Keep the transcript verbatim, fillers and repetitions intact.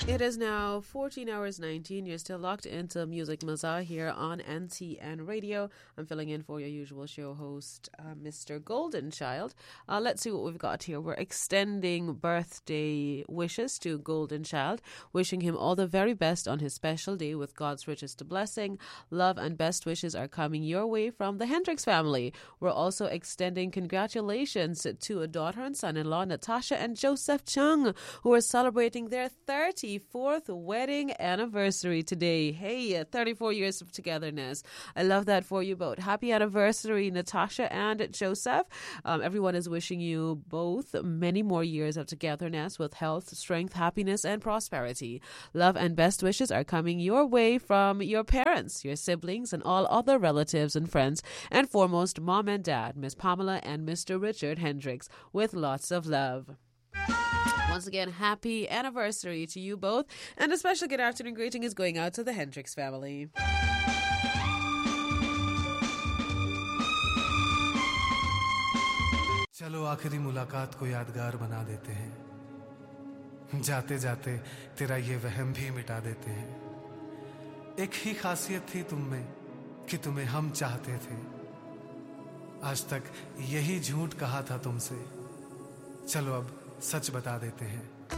It is now fourteen hours nineteen. You're still locked into Music Mazza here on N T N Radio. I'm filling in for your usual show host, uh, Mister Golden Child. Uh, let's see what we've got here. We're extending birthday wishes to Golden Child, wishing him all the very best on his special day with God's richest blessing. Love and best wishes are coming your way from the Hendricks family. We're also extending congratulations to a daughter and son-in-law, Natasha and Joseph Chung, who are celebrating their thirty-fourth wedding anniversary today. Hey, thirty-four years of togetherness. I love that for you both. Happy anniversary, Natasha and Joseph. Um, everyone is wishing you both many more years of togetherness with health, strength, happiness, and prosperity. Love and best wishes are coming your way from your parents, your siblings, and all other relatives and friends, and foremost, Mom and Dad, Miss Pamela and Mister Richard Hendricks, with lots of love. Once again, happy anniversary to you both, and a special good afternoon greeting is going out to the Hendricks family. चलो आखिरी मुलाकात को यादगार बना देते हैं, जाते जाते तेरा ये वहम भी मिटा देते हैं। एक ही खासियत थी तुम में कि तुम्हें हम चाहते थे, आज तक यही झूठ कहा था तुमसे, चलो अब सच बता देते हैं।